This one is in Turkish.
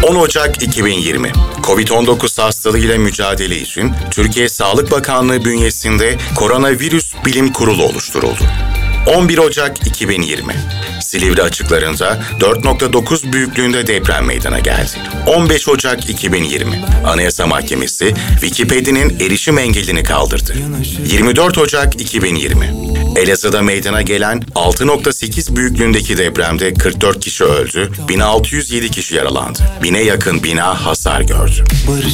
10 Ocak 2020, Covid-19 hastalığıyla mücadele için Türkiye Sağlık Bakanlığı bünyesinde Koronavirüs Bilim Kurulu oluşturuldu. 11 Ocak 2020, Silivri açıklarında 4.9 büyüklüğünde deprem meydana geldi. 15 Ocak 2020, Anayasa Mahkemesi Wikipedia'nın erişim engelini kaldırdı. 24 Ocak 2020, Elazığ'da meydana gelen 6.8 büyüklüğündeki depremde 44 kişi öldü, 1607 kişi yaralandı. 1000'e yakın bina hasar gördü.